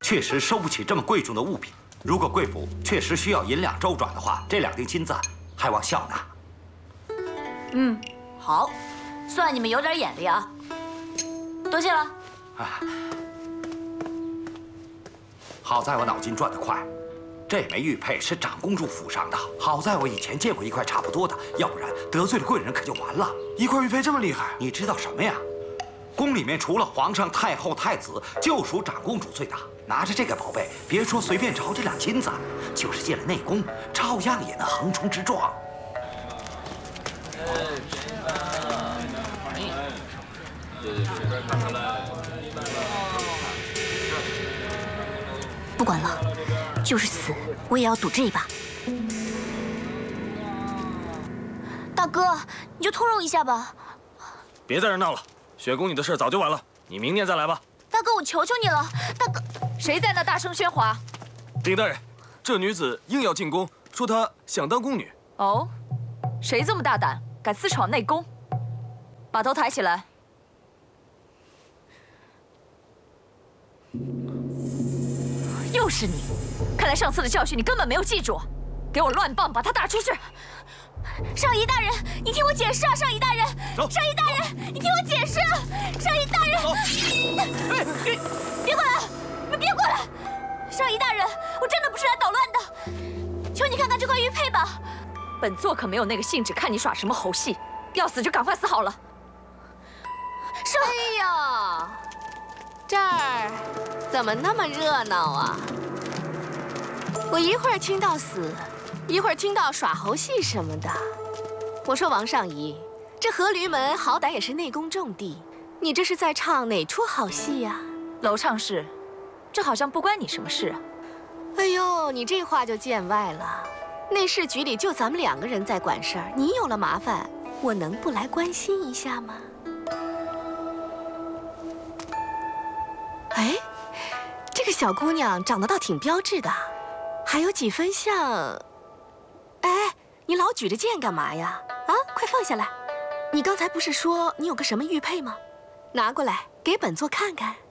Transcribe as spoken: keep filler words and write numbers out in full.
确实收不起这么贵重的物品。如果贵府确实需要银两周转的话，这两锭金子还望笑纳。 嗯，好，算你们有点眼力啊。多谢了。啊， 好在我脑筋转得快。 这枚玉佩是长公主府上的，好在我以前见过一块差不多的，要不然得罪了贵人可就完了。 一块玉佩这么厉害， 你知道什么呀？宫里面除了皇上、太后、太子，就属长公主最大。拿着这个宝贝，别说随便找几两金子，就是进了内宫，照样也能横冲直撞。 不管了。 就是死，我也要赌这一把。大哥，你就通融一下吧。 别在这闹了，雪宫你的事早就完了，你明年再来吧。 大哥，我求求你了，大哥。 谁在那大声喧哗？ 禀大人，这女子硬要进宫，说她想当宫女。 哦，谁这么大胆，敢私闯内宫？把头抬起来。 又是你！看来上次的教训你根本没有记住，给我乱棒，把他打出去！ 上仪大人，你听我解释啊！上仪大人， 走！ 上仪大人，你听我解释啊！上仪大人，别过来！你别过来！上仪大人，我真的不是来捣乱的，求你看看这块玉佩吧。 本座可没有那个兴致看你耍什么猴戏，要死就赶快死好了。 上， 哎呦，这儿。 怎么那么热闹啊！我一会儿听到死，一会儿听到耍猴戏什么的。我说王上仪，这阖闾门好歹也是内宫重地，你这是在唱哪出好戏呀？ 楼唱事，这好像不关你什么事啊。 哎呦，你这话就见外了。内侍局里就咱们两个人在管事儿，你有了麻烦，我能不来关心一下吗？哎。 这个小姑娘长得倒挺标致的，还有几分像……哎，你老举着剑干嘛呀？啊，快放下来！你刚才不是说你有个什么玉佩吗？拿过来给本座看看。